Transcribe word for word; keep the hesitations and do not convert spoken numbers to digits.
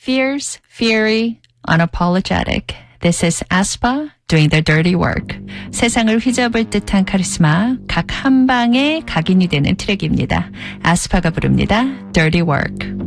Fierce, fiery, unapologetic. This is aespa doing their dirty work. 세상을 휘잡을 듯한 카리스마, 각 한 방에 각인이 되는 트랙입니다. aespa가 부릅니다. Dirty Work.